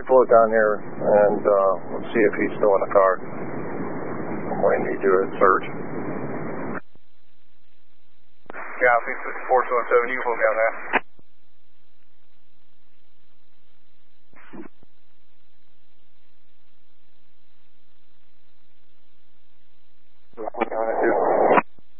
float down here, and let's see if he's still in the car. We need to do a search. Copy, 4217, you can float down there.